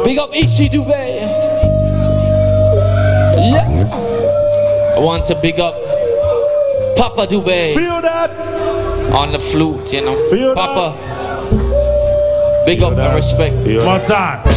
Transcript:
Big up Ishi Dubai. Yeah. I want to big up Papa Dubai. Feel that? On the flute, you know. Feel Papa. that? Big up and respect. One time.